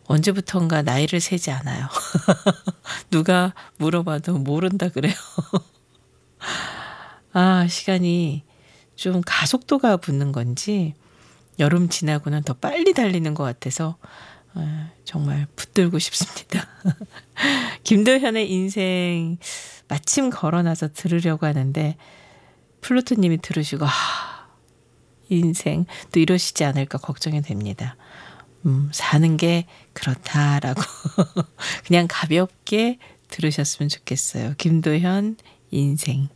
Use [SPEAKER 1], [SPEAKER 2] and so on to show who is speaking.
[SPEAKER 1] 언제부턴가 나이를 세지 않아요. 누가 물어봐도 모른다 그래요. 시간이 좀 가속도가 붙는 건지 여름 지나고는 더 빨리 달리는 것 같아서 정말 붙들고 싶습니다. 김도현의 인생 마침 걸어놔서 들으려고 하는데 플루토님이 들으시고 인생 또 이러시지 않을까 걱정이 됩니다. 사는 게 그렇다라고 그냥 가볍게 들으셨으면 좋겠어요. 김도현 인생.